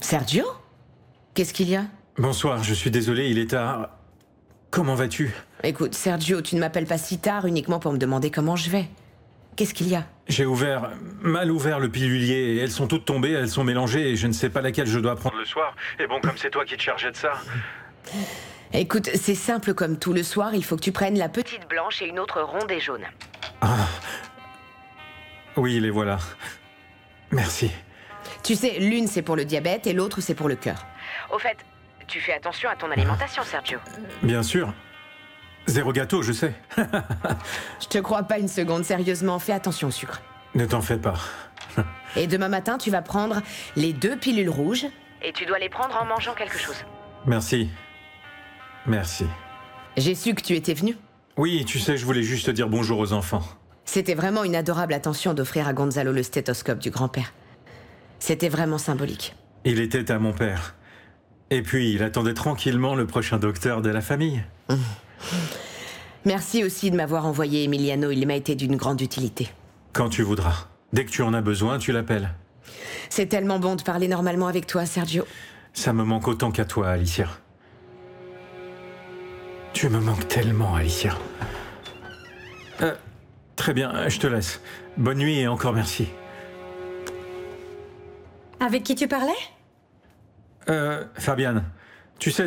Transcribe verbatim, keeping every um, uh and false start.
Sergio? Qu'est-ce qu'il y a? Bonsoir, je suis désolé, il est tard. Comment vas-tu? Écoute, Sergio, tu ne m'appelles pas si tard uniquement pour me demander comment je vais. Qu'est-ce qu'il y a? J'ai ouvert, mal ouvert le pilulier et elles sont toutes tombées, elles sont mélangées et je ne sais pas laquelle je dois prendre le soir. Et bon, comme c'est toi qui te chargeais de ça... Écoute, c'est simple comme tout. Le soir, il faut que tu prennes la petite blanche et une autre ronde et jaune. Ah. Oui, les voilà. Merci. Tu sais, l'une c'est pour le diabète et l'autre c'est pour le cœur. Au fait, tu fais attention à ton alimentation, Sergio. Bien sûr. Zéro gâteau, je sais. Je te crois pas une seconde, sérieusement, fais attention au sucre. Ne t'en fais pas. Et demain matin, tu vas prendre les deux pilules rouges. Et tu dois les prendre en mangeant quelque chose. Merci. Merci. J'ai su que tu étais venu. Oui, tu sais, je voulais juste dire bonjour aux enfants. C'était vraiment une adorable attention d'offrir à Gonzalo le stéthoscope du grand-père. C'était vraiment symbolique. Il était à mon père. Et puis, il attendait tranquillement le prochain docteur de la famille. Mmh. Merci aussi de m'avoir envoyé Emiliano, il m'a été d'une grande utilité. Quand tu voudras. Dès que tu en as besoin, tu l'appelles. C'est tellement bon de parler normalement avec toi, Sergio. Ça me manque autant qu'à toi, Alicia. Tu me manques tellement, Alicia. Euh, très bien, je te laisse. Bonne nuit et encore merci. Avec qui tu parlais? Euh, Fabienne, tu sais...